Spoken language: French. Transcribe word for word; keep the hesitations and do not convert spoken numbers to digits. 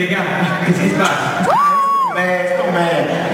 les gars, qu'est-ce qui se passe? Mais, mais,